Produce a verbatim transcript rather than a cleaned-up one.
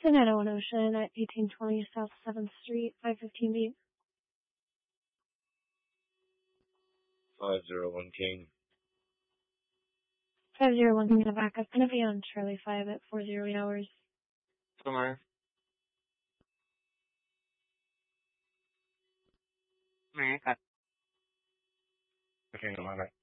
nine oh one Ocean at eighteen twenty South seventh Street, five fifteen B. five zero one King. five zero one King in the backup. Gonna be on Charlie five at four zero eight hours. Somewhere. America. Okay, no matter.